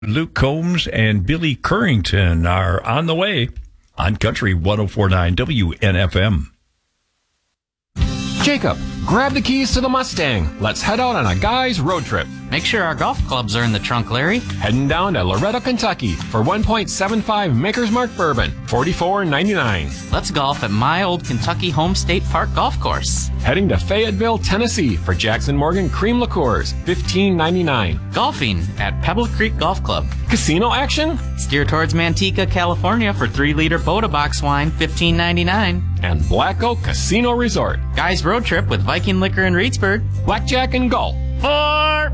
Luke Combs and Billy Currington are on the way on Country 104.9 WNFM. Jacob, grab the keys to the Mustang. Let's head out on a guy's road trip. Make sure our golf clubs are in the trunk, Larry. Heading down to Loretto, Kentucky for 1.75 Maker's Mark Bourbon, $44.99. Let's golf at my old Kentucky Home State Park Golf Course. Heading to Fayetteville, Tennessee for Jackson Morgan Cream Liqueurs, $15.99. Golfing at Pebble Creek Golf Club. Casino action? Steer towards Manteca, California for 3-liter Boda Box wine, $15.99. And Black Oak Casino Resort. Guys road trip with Viking Liquor in Reedsburg. Blackjack and golf. 4.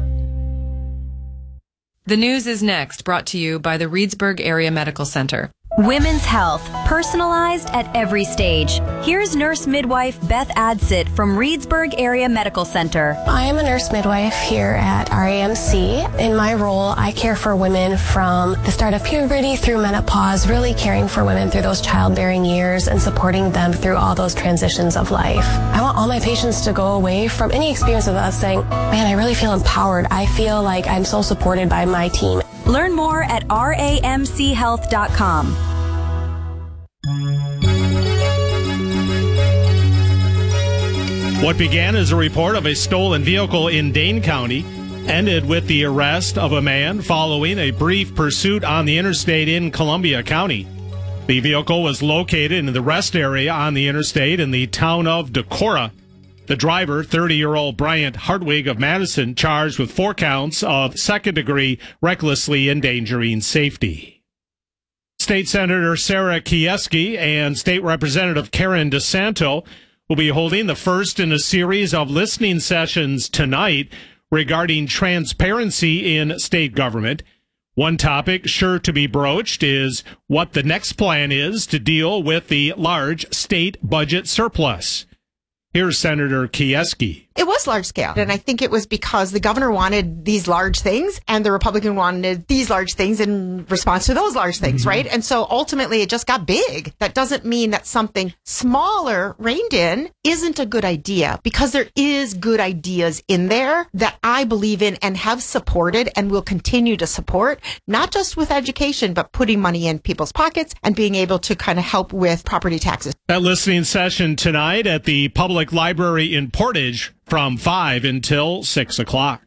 The news is next, brought to you by the Reedsburg Area Medical Center. Women's health, personalized at every stage. Here's nurse midwife Beth Adsit from Reedsburg Area Medical Center. I am a nurse midwife here at RAMC. In my role, I care for women from the start of puberty through menopause, really caring for women through those childbearing years and supporting them through all those transitions of life. I want all my patients to go away from any experience of us saying, man, I really feel empowered. I feel like I'm so supported by my team. Learn more at ramchealth.com. What began as a report of a stolen vehicle in Dane County ended with the arrest of a man following a brief pursuit on the interstate in Columbia County. The vehicle was located in the rest area on the interstate in the town of Decorah. The driver, 30-year-old Bryant Hartwig of Madison, charged with 4 counts of second-degree recklessly endangering safety. State Senator Sarah Kieski and State Representative Karen DeSanto will be holding the first in a series of listening sessions tonight regarding transparency in state government. One topic sure to be broached is what the next plan is to deal with the large state budget surplus. Here's Senator Kieski. It was large scale. And I think it was because the governor wanted these large things and the Republican wanted these large things in response to those large things, right? And so ultimately it just got big. That doesn't mean that something smaller reined in isn't a good idea, because there is good ideas in there that I believe in and have supported and will continue to support, not just with education, but putting money in people's pockets and being able to kind of help with property taxes. That listening session tonight at the Public Library in Portage from 5 until 6 o'clock.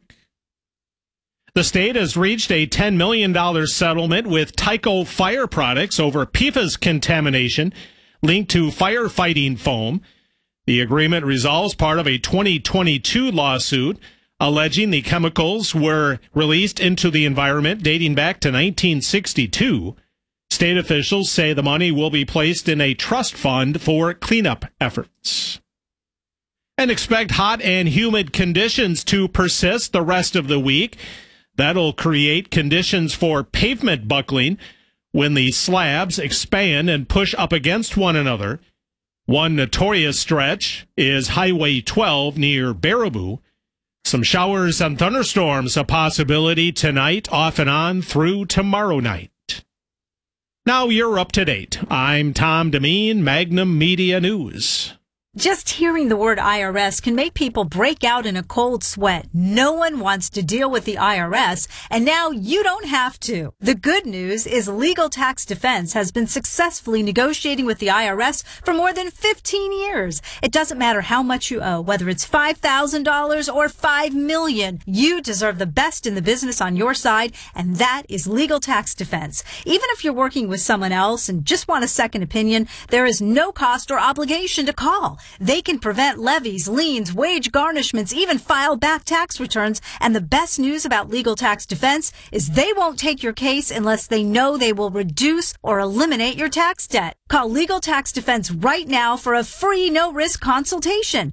The state has reached a $10 million settlement with Tyco Fire Products over PFAS contamination linked to firefighting foam. The agreement resolves part of a 2022 lawsuit alleging the chemicals were released into the environment dating back to 1962. State officials say the money will be placed in a trust fund for cleanup efforts. And expect hot and humid conditions to persist the rest of the week. That'll create conditions for pavement buckling when the slabs expand and push up against one another. One notorious stretch is Highway 12 near Baraboo. Some showers and thunderstorms a possibility tonight, off and on through tomorrow night. Now you're up to date. I'm Tom Demeen, Magnum Media News. Just hearing the word IRS can make people break out in a cold sweat. No one wants to deal with the IRS, and now you don't have to. The good news is Legal Tax Defense has been successfully negotiating with the IRS for more than 15 years. It doesn't matter how much you owe, whether it's $5,000 or $5 million. You deserve the best in the business on your side, and that is Legal Tax Defense. Even if you're working with someone else and just want a second opinion, there is no cost or obligation to call. They can prevent levies, liens, wage garnishments, even file back tax returns. And the best news about Legal Tax Defense is they won't take your case unless they know they will reduce or eliminate your tax debt. Call Legal Tax Defense right now for a free no-risk consultation.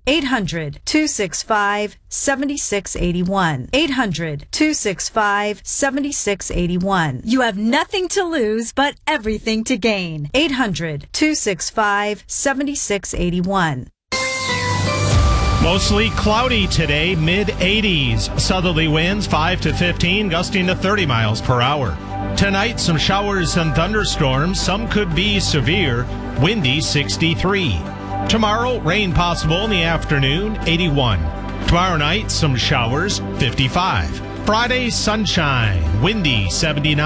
800-265-7681. 800-265-7681. You have nothing to lose but everything to gain. 800-265-7681. Mostly cloudy today, mid-80s. Southerly winds 5 to 15, gusting to 30 miles per hour. Tonight, some showers and thunderstorms. Some could be severe. Windy, 63. Tomorrow, rain possible in the afternoon, 81. Tomorrow night, some showers, 55. Friday, sunshine, windy 79.